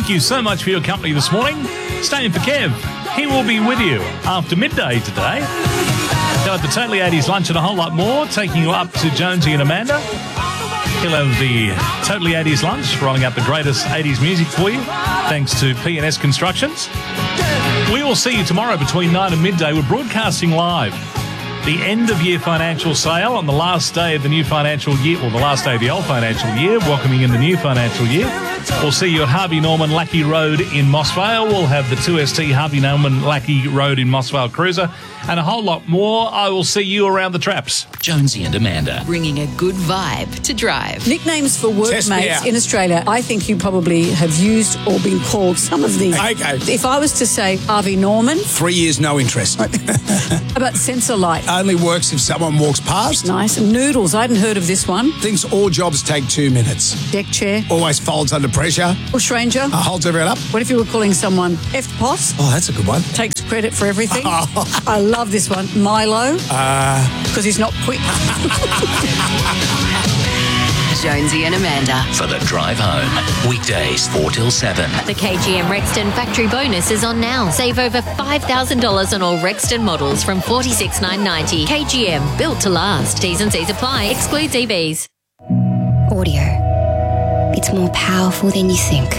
Thank you so much for your company this morning. Stay in for Kev. He will be with you after midday today. He'll have the Totally 80s lunch and a whole lot more, taking you up to Jonesy and Amanda. He'll have the Totally 80s lunch, rolling out the greatest 80s music for you, thanks to P&S Constructions. We will see you tomorrow between 9 and midday. We're broadcasting live the end-of-year financial sale on the last day of the new financial year, or the last day of the old financial year, welcoming in the new financial year. We'll see you at Harvey Norman Lackey Road in Moss Vale. We'll have the 2ST Harvey Norman Lackey Road in Moss Vale Cruiser, and a whole lot more. I will see you around the traps. Jonesy and Amanda. Bringing a good vibe to drive. Nicknames for workmates in Australia. I think you probably have used or been called some of these. Okay. If I was to say Harvey Norman. 3 years, no interest. How about Sensor Light? Only works if someone walks past. Nice. Noodles. I hadn't heard of this one. Thinks all jobs take 2 minutes. Deck chair. Always folds under pressure. Bushranger. Holds everyone up. What if you were calling someone FPOS? Oh, that's a good one. Takes credit for everything. I love this one. Milo. Because he's not quick. Jonesy and Amanda. For the drive home. Weekdays 4 till 7. The KGM Rexton factory bonus is on now. Save over $5,000 on all Rexton models from $46,990. KGM, built to last. T's and C's apply. Excludes EVs. Audio. It's more powerful than you think.